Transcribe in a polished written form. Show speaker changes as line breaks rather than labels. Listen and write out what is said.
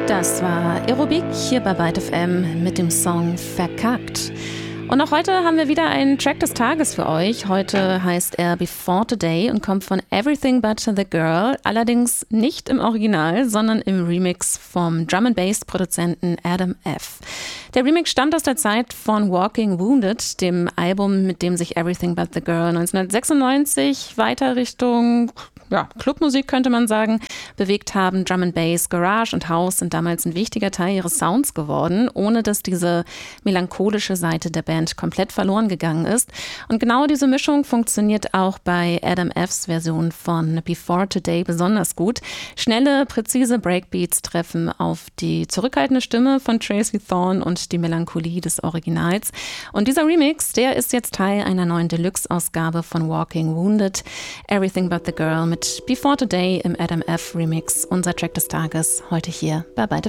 Das war Aerobik hier bei Byte FM mit dem Song Verkackt. Und auch heute haben wir wieder einen Track des Tages für euch. Heute heißt er Before Today und kommt von Everything But the Girl, allerdings nicht im Original, sondern im Remix vom Drum-and-Bass-Produzenten Adam F. Der Remix stammt aus der Zeit von Walking Wounded, dem Album, mit dem sich Everything But the Girl 1996 weiter Richtung Clubmusik, könnte man sagen, bewegt haben. Drum and Bass, Garage und House sind damals ein wichtiger Teil ihres Sounds geworden, ohne dass diese melancholische Seite der Band komplett verloren gegangen ist. Und genau diese Mischung funktioniert auch bei Adam F's Version von Before Today besonders gut. Schnelle, präzise Breakbeats treffen auf die zurückhaltende Stimme von Tracy Thorn und die Melancholie des Originals. Und dieser Remix, der ist jetzt Teil einer neuen Deluxe-Ausgabe von Walking Wounded, Everything But the Girl mit Before Today im Adam F. Remix, unser Track des Tages, heute hier bei Byte